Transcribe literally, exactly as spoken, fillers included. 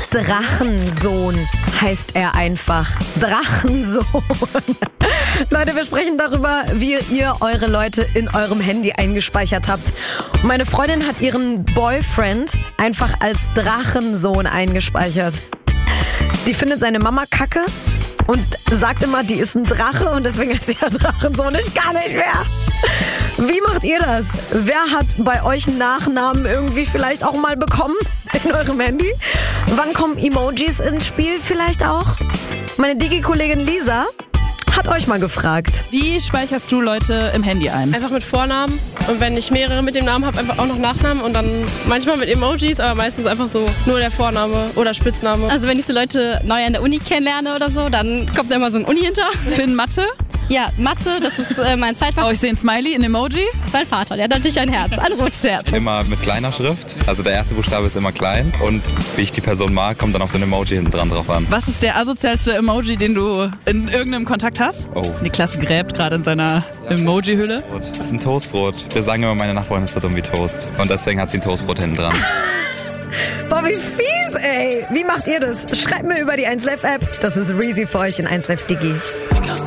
Drachensohn heißt er einfach. Drachensohn. Leute, wir sprechen darüber, wie ihr eure Leute in eurem Handy eingespeichert habt. Meine Freundin hat ihren Boyfriend einfach als Drachensohn eingespeichert. Die findet seine Mama kacke und sagt immer, die ist ein Drache und deswegen ist sie ja Drachensohn. Ich gar nicht mehr. Wie macht ihr das? Wer hat bei euch einen Nachnamen irgendwie vielleicht auch mal bekommen in eurem Handy? Wann kommen Emojis ins Spiel vielleicht auch? Meine Digi-Kollegin Lisa hat euch mal gefragt. Wie speicherst du Leute im Handy ein? Einfach mit Vornamen und wenn ich mehrere mit dem Namen habe, einfach auch noch Nachnamen und dann manchmal mit Emojis, aber meistens einfach so nur der Vorname oder Spitzname. Also wenn ich so Leute neu an der Uni kennenlerne oder so, dann kommt da immer so ein Uni hinter. Finn Mathe? Ja, Mathe, das ist äh, mein Zweitfach. Oh, ich sehe ein Smiley, ein Emoji. Mein Vater, der hat natürlich ein Herz, ein rotes Herz. Immer mit kleiner Schrift, also der erste Buchstabe ist immer klein und wie ich die Person mag, kommt dann auf den Emoji hinten dran drauf an. Was ist der asozialste Emoji, den du in irgendeinem Kontakt hast? Oh. Niklas gräbt gerade in seiner Emoji-Hülle. Ein Toastbrot. Wir sagen immer, meine Nachbarin ist so dumm wie Toast und deswegen hat sie ein Toastbrot hinten dran. Boah, wie fies, ey. Wie macht ihr das? Schreibt mir über die eins Live App. Das ist Reezy für euch in eins Live Digi.